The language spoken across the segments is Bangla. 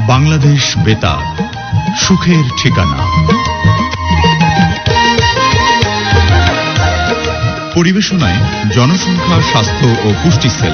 বাংলাদেশ বেতার, সুখের ঠিকানা। পরিবেশনায় জনসংখ্যা, স্বাস্থ্য ও পুষ্টি সেল।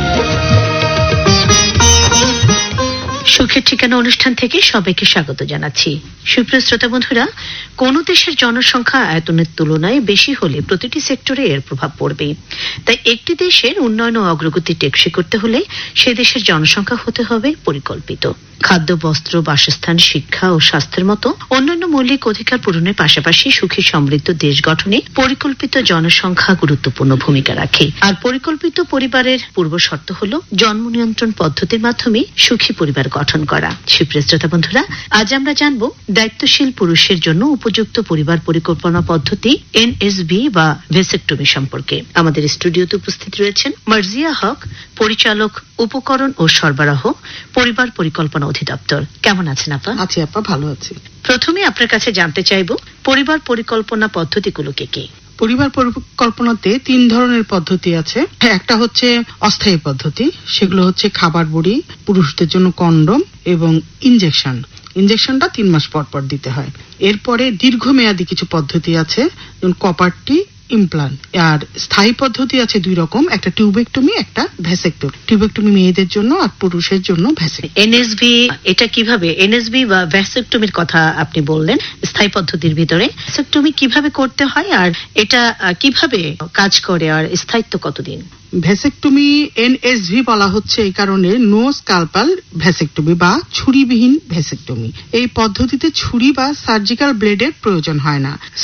সুখের ঠিকানা অনুষ্ঠান থেকে সবাইকে স্বাগত জানাচ্ছি। সুপ্রিয় শ্রোতা বন্ধুরা, কোন দেশের জনসংখ্যা আয়তনের তুলনায় বেশি হলে প্রতিটি সেক্টরে এর প্রভাব পড়বে। তাই একটি দেশের উন্নয়ন ও অগ্রগতি টেকসই করতে হলে সে দেশের জনসংখ্যা হতে হবে পরিকল্পিত। খাদ্য, বস্ত্র, বাসস্থান, শিক্ষা ও স্বাস্থ্যের মতো অন্যান্য মৌলিক অধিকার পূরণের পাশাপাশি সুখী সমৃদ্ধ দেশ গঠনে পরিকল্পিত জনসংখ্যা গুরুত্বপূর্ণ ভূমিকা রাখে। আর পরিকল্পিত পরিবারের পূর্ব শর্ত হল জন্ম নিয়ন্ত্রণ পদ্ধতির মাধ্যমে সুখী পরিবার গঠন করা। সুপ্রিয় শ্রোতা বন্ধুরা, আজ আমরা জানব দায়িত্বশীল পুরুষের জন্য উপযুক্ত পরিবার পরিকল্পনা পদ্ধতি এনএসবি বা ভেসেক্টমি সম্পর্কে। আমাদের স্টুডিওতে উপস্থিত রয়েছেন মার্জিয়া হক, পরিচালক, উপকরণ ও সরবরাহ, পরিবার পরিকল্পনা অধিদপ্তর। কেমন আছেন আপা? আছি আপা, ভালো আছি। প্রথমে আপনার কাছে জানতে চাইব পরিবার পরিকল্পনা পদ্ধতিগুলোকে কি? পরিবার পরিকল্পনাতে 3 ধরনের পদ্ধতি আছে। একটা হচ্ছে অস্থায়ী পদ্ধতি, সেগুলো হচ্ছে খাবার বড়ি, পুরুষদের জন্য কন্ডম এবং ইনজেকশনটা 3 মাস পর পর দিতে হয়। এরপরে দীর্ঘমেয়াদী কিছু পদ্ধতি আছে, যেমন কপারটি, ইমপ্লান্ট। আর স্থায়ী পদ্ধতি আছে 2 রকম, একটা টিউবেক্টমি, একটা ভ্যাসেক্টমি। টিউবেক্টমি মেয়েদের জন্য আর পুরুষের জন্য ভ্যাসেক্টমি। এনএসবি এটা কিভাবে, এনএসবি বা ভ্যাসেক্টমির কথা আপনি বললেন স্থায়ী পদ্ধতির ভিতরে, ভ্যাসেক্টমি কিভাবে করতে হয় আর এটা কিভাবে কাজ করে আর স্থায়িত্ব কতদিন? ভ্যাসেক্টমি এনএসভি বলা হচ্ছে এই কারণে, নো স্কালপাল ভ্যাসেক্টমি বা ছুরিবিহীন ভ্যাসেক্টমি। এই পদ্ধতিতে ছুরি বা সার্জিক্যাল ব্লেডের প্রয়োজন হয় না।